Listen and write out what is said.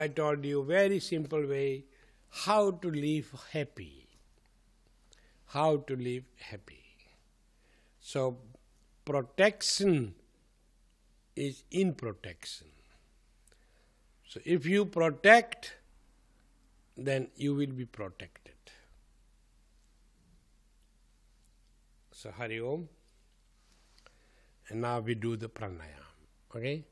I told you very simple way how to live happy. How to live happy. So protection is in protection. So if you protect, then you will be protected. So Hari Om. And now we do the pranayam. Okay?